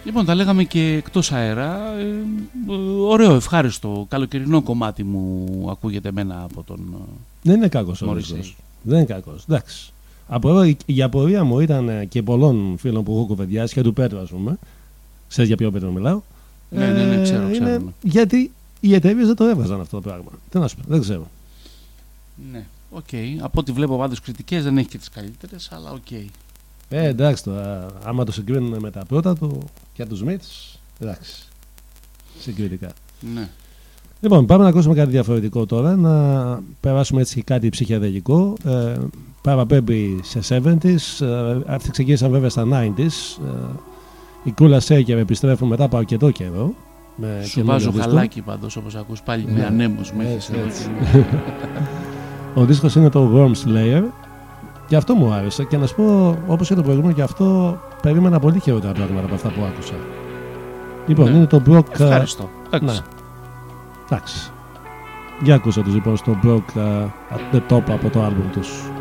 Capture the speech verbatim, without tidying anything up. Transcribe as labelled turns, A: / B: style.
A: Λοιπόν, τα λέγαμε και εκτός αέρα. Ε, ωραίο, ευχάριστο, καλοκαιρινό κομμάτι μου ακούγεται εμένα από τον.
B: Δεν είναι κακός ο δίσκος. Δεν είναι κακός. Εντάξει. Από εδώ η απορία μου ήταν και πολλών φίλων που έχω κουβεντιάσει και του Πέτρου, ας πούμε. Ξέρεις για ποιο Πέτρο μιλάω.
A: Ναι, ναι, ναι, ξέρω, ξέρω.
B: Είναι γιατί οι εταιρείες δεν το έβγαζαν αυτό το πράγμα. Τι να σου πω, δεν ξέρω.
A: Ναι, οκ. Okay. Από ό,τι βλέπω πάντως κριτικές δεν έχει και τις καλύτερες, αλλά οκ. Okay.
B: Ε, εντάξει τώρα, άμα το συγκρίνουν με τα πρώτα του και τους Smiths, εντάξει. Συγκριτικά.
A: Ναι.
B: Λοιπόν, πάμε να ακούσουμε κάτι διαφορετικό τώρα, να περάσουμε έτσι κάτι ψυχεδελικό. Ε, παραπέμπει σε εβδομήντα. Ε, αυτοί ξεκίνησαν βέβαια στα ενενήντα. Ε, η Κούλα Σέικερ επιστρέφουν μετά από αρκετό καιρό.
A: Σου βάζω χαλάκι πάντως, όπως ακούς πάλι, ναι, με ανέμους με έχεις έτσι.
B: Ο δίσκος είναι το Worm Slayer και αυτό μου άρεσε και να σου πω, όπως και το προηγούμενο, και αυτό περίμενα πολύ χειρότερα πράγματα από αυτά που άκουσα. Λοιπόν, ναι, είναι το Brock.
A: Ευχαριστώ.
B: Ναι. Εντάξει. Για ακούσα τους λοιπόν στο Brock uh, at the Top από το άλμπουμ τους.